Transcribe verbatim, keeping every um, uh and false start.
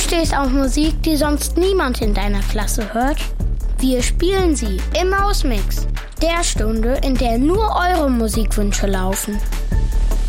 stehst auf Musik, die sonst niemand in deiner Klasse hört? Wir spielen sie im Hausmix, der Stunde, in der nur eure Musikwünsche laufen.